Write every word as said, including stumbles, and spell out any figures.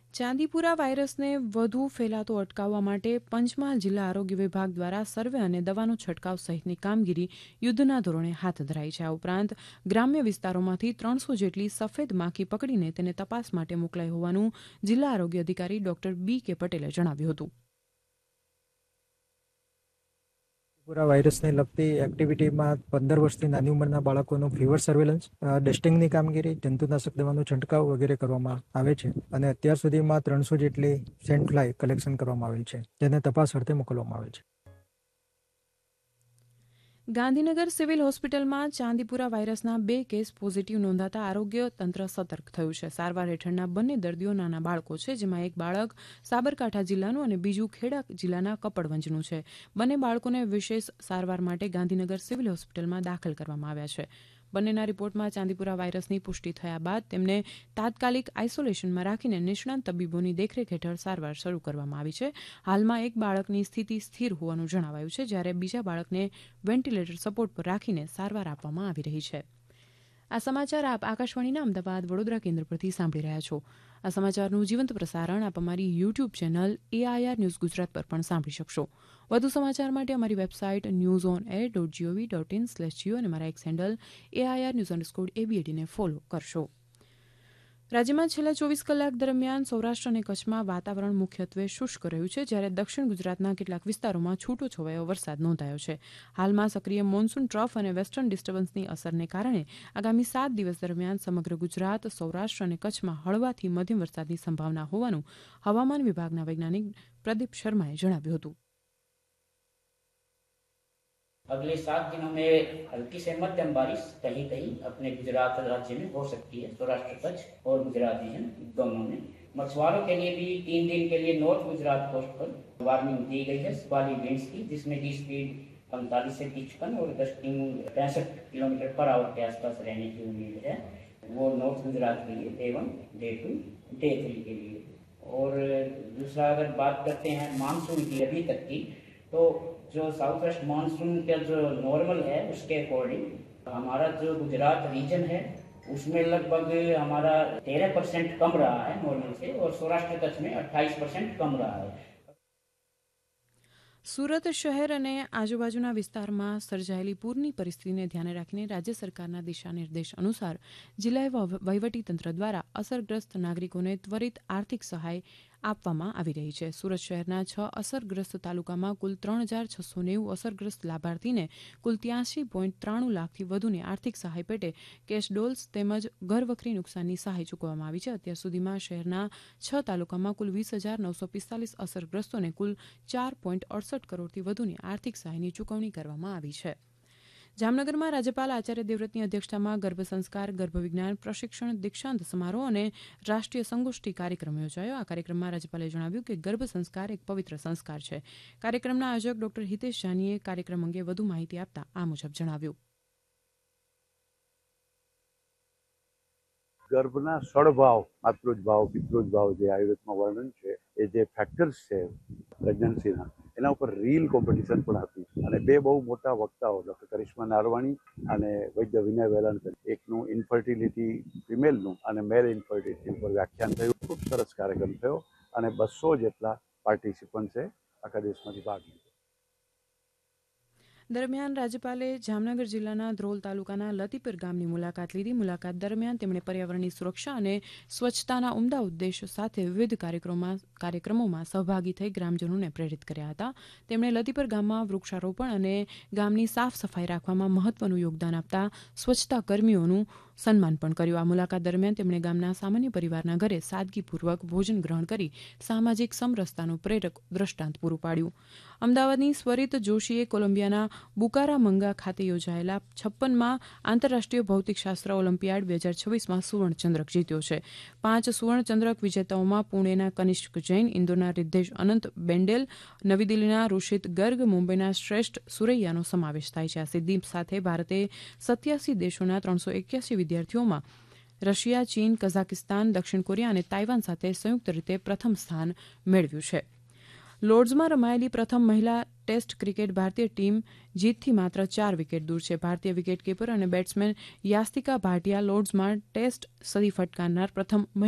ચાંદીપુરા વાયરસને વધુ ફેલાતો અટકાવવા માટે પંચમહાલ જિલ્લા આરોગ્ય વિભાગ દ્વારા સર્વે અને દવાનો છંટકાવ સહિતની કામગીરી યુદ્ધના ધોરણે હાથ ધરાઈ છે. આ ઉપરાંત ગ્રામ્ય વિસ્તારોમાંથી ત્રણસો જેટલી સફેદ માખી પકડીને તેને તપાસ માટે મોકલાઈ હોવાનું જિલ્લા આરોગ્ય અધિકારી ડોક્ટર બી કે પટેલે જણાવ્યું હતું. પૂરા વાયરસને લગતી એક્ટિવિટીમાં પંદર વર્ષથી નાની ઉંમરના બાળકોનું ફીવર સર્વેલન્સ, ડસ્ટિંગની કામગીરી, જંતુનાશક દવાનો છંટકાવ વગેરે કરવામાં આવે છે અને અત્યાર સુધીમાં ત્રણસો જેટલી સેન્ટ ફ્લાય કલેક્શન કરવામાં આવેલ છે, જેને તપાસ અર્થે મોકલવામાં આવે છે. ગાંધીનગર સિવિલ હોસ્પિટલમાં ચાંદીપુરા વાયરસના બે કેસ પોઝિટિવ નોંધાતા આરોગ્ય તંત્ર સતર્ક થયું છે. સારવાર હેઠળના બંને દર્દીઓ નાના બાળકો છે, જેમાં એક બાળક સાબરકાંઠા જિલ્લાનું અને બીજું ખેડા જિલ્લાના કપડવંજનું છે. બંને બાળકોને વિશેષ સારવાર માટે ગાંધીનગર સિવિલ હોસ્પિટલમાં દાખલ કરવામાં આવ્યા છે. બંનેના રિપોર્ટમાં ચાંદીપુરા વાયરસની પુષ્ટિ થયા બાદ તેમને તાત્કાલિક આઇસોલેશનમાં રાખીને નિષ્ણાંત તબીબોની દેખરેખ હેઠળ સારવાર શરૂ કરવામાં આવી છે. હાલમાં એક બાળકની સ્થિતિ સ્થિર હોવાનું જણાવાયું છે, જ્યારે બીજા બાળકને વેન્ટિલેટર સપોર્ટ પર રાખીને સારવાર આપવામાં આવી રહી છે. આ સમાચાર આપ આકાશવાણીના અમદાવાદ વડોદરા કેન્દ્ર પરથી સાંભળી રહ્યા છો. આ સમાચારનું જીવંત પ્રસારણ આપ અમારી YouTube channel AIR news Gujarat પર પણ સાંભળી શકશો. વધુ સમાચાર માટે અમારી website news on air dot GOV dot in slash Jio અને અમારા x handle AIR news underscore એબીએડીને follow કરશો. રાજ્યમાં છેલ્લા ચોવીસ કલાક દરમિયાન સૌરાષ્ટ્ર અને કચ્છમાં વાતાવરણ મુખ્યત્વે શુષ્ક રહ્યું છે, જ્યારે દક્ષિણ ગુજરાતના કેટલાક વિસ્તારોમાં છૂટો છવાયો વરસાદ નોંધાયો છે. હાલમાં સક્રિય મોન્સૂન ટ્રફ અને વેસ્ટર્ન ડિસ્ટર્બન્સની અસરને કારણે આગામી સાત દિવસ દરમિયાન સમગ્ર ગુજરાત, સૌરાષ્ટ્ર અને કચ્છમાં હળવાથી મધ્યમ વરસાદની સંભાવના હોવાનું હવામાન વિભાગના વૈજ્ઞાનિક પ્રદીપ શર્માએ જણાવ્યું હતું. अगले सात दिनों में हल्की से मध्यम बारिश कहीं कहीं अपने गुजरात राज्य में हो सकती है. सौराष्ट्र कच्छ और गुजरात रीजन दोनों में. मछुआरों के लिए भी तीन दिन के लिए नॉर्थ गुजरात कोस्ट पर वार्निंग दी गई है वाली विंड्स की, जिसमें की स्पीड पैंतालीस से पचपन और डस्टिंग पैंसठ किलोमीटर पर आवर के आसपास रहने की उम्मीद है. वो नॉर्थ गुजरात के लिए day one, day to, day three के लिए. और दूसरा अगर बात करते हैं मानसून की अभी तक की, तो जो साउथ वेस्ट मानसून का जो नॉर्मल है उसके अकॉर्डिंग हमारा जो गुजरात रीजन है उसमें लगभग हमारा तेरह परसेंट कम रहा है नॉर्मल से, और सौराष्ट्र कच्छ में अट्ठाईस परसेंट कम रहा है. સુરત શહેર અને આજુબાજુના વિસ્તારમાં સર્જાયેલી પૂરની પરિસ્થિતિને ધ્યાને રાખીને રાજ્ય સરકારના દિશા નિર્દેશ અનુસાર જિલ્લા વહીવટીતંત્ર દ્વારા અસરગ્રસ્ત નાગરિકોને ત્વરિત આર્થિક સહાય આપવામાં આવી રહી છે. સુરત શહેરના છ અસરગ્રસ્ત તાલુકામાં કુલ ત્રણ હજાર છસો નેવું અસરગ્રસ્ત લાભાર્થીને કુલ ત્યાસી પોઈન્ટ ત્રાણું લાખથી વધુની આર્થિક સહાય પેટે કેશ ડોલ્સ તેમજ ઘરવખરી નુકસાનની સહાય ચૂકવવામાં આવી છે. અત્યાર સુધીમાં શહેરના છ તાલુકામાં કુલ વીસ હજાર નવસો પિસ્તાલીસ અસરગ્રસ્તોને કુલ ચાર પોઈન્ટ અડસઠ કરોડથી વધુની આર્થિક સહાયની ચૂકવણી કરવામાં આવી છે. જામનગરમાં રાજ્યપાલ આચાર્ય દેવવ્રતની અધ્યક્ષતામાં ગર્ભ સંસ્કાર, ગર્ભ વિજ્ઞાન પ્રશિક્ષણ, દીક્ષાંત સમારોહ અને રાષ્ટ્રીય સંગોષ્ઠી કાર્યક્રમ યોજાયો. આ કાર્યક્રમમાં રાજ્યપાલે જણાવ્યું કે ગર્ભ સંસ્કાર એક પવિત્ર સંસ્કાર છે. કાર્યક્રમના આયોજક ડોક્ટર હિતેશ જાનીએ કાર્યક્રમ અંગે વધુ માહિતી આપતા આ મુજબ જણાવ્યું. ગર્ભના સળભાવ, માતૃજ ભાવ, પિતૃજ ભાવ જે આયુર્વેદમાં વર્ણન છે, એ જે ફેક્ટર્સ છે પ્રેગ્નન્સીના, એના ઉપર રીલ કોમ્પિટિશન પણ હતી અને બે બહુ મોટા વક્તાઓ ડૉક્ટર કરિશ્મા નારવાણી અને વૈદ્ય વિનય વેલાણકર, એકનું ઇન્ફર્ટિલિટી ફિમેલનું અને મેલ ઇન્ફર્ટિલિટી ઉપર વ્યાખ્યાન થયું. ખૂબ સરસ કાર્યક્રમ થયો અને બસો જેટલા પાર્ટિસિપન્ટ્સે આખા દેશમાંથી ભાગ લીધો. દરમિયાન રાજ્યપાલે જામનગર જિલ્લાના ધ્રોલ તાલુકાના લતીપર ગામની મુલાકાત લીધી. મુલાકાત દરમિયાન તેમણે પર્યાવરણની સુરક્ષા અને સ્વચ્છતાના ઉમદા ઉદ્દેશ સાથે વિવિધ કાર્યક્રમોમાં કાર્યક્રમોમાં સહભાગી થઈ ગ્રામજનોને પ્રેરિત કર્યા હતા. તેમણે લતીપર ગામમાં વૃક્ષારોપણ અને ગામની સાફ સફાઈ રાખવામાં મહત્વનું યોગદાન આપતા સ્વચ્છતા કર્મીઓનું સન્માન પણ કર્યું. આ મુલાકાત દરમિયાન તેમણે ગામના સામાન્ય પરિવારના ઘરે સાદગીપૂર્વક ભોજન ગ્રહણ કરી સામાજિક સમરસતાનું પ્રેરક દ્રષ્ટાંત પૂરું પાડ્યું. અમદાવાદની સ્વરિત જોશીએ કોલંબિયાના બુકારામંગા ખાતે યોજાયેલા છપ્પનમાં આંતરરાષ્ટ્રીય ભૌતિકશાસ્ત્ર ઓલિમ્પિયાડ બે હજાર છવ્વીસમાં સુવર્ણચંદ્રક જીત્યો છે. પાંચ સુવર્ણચંદ્રક વિજેતાઓમાં પુણેના કનિષ્ક જૈન, ઇન્દોરના રિદ્ધેશ અનંત બેન્ડેલ, નવી દિલ્હીના રુષિત ગર્ગ, મુંબઈના શ્રેષ્ઠ સુરૈયાનો સમાવેશ થાય છે. આ સિદ્ધિ સાથે ભારતે સત્યાસી દેશોના ત્રણસો એક્યાસી વિદ્યાર્થીઓમાં રશિયા, ચીન, કઝાકિસ્તાન, દક્ષિણ કોરિયા અને તાઇવાન સાથે સંયુક્ત રીતે પ્રથમ સ્થાન મેળવ્યું છે. લોર્ડ્સમાં રમાયેલી પ્રથમ મહિલા ટેસ્ટ ક્રિકેટ ભારતીય ટીમ જીતથી માત્ર ચાર વિકેટ દૂર છે. ભારતીય વિકેટકીપર અને બેટ્સમેન યાસ્તિકા ભાટિયા લોર્ડ્સમાં ટેસ્ટ સદી ફટકારનાર પ્રથમ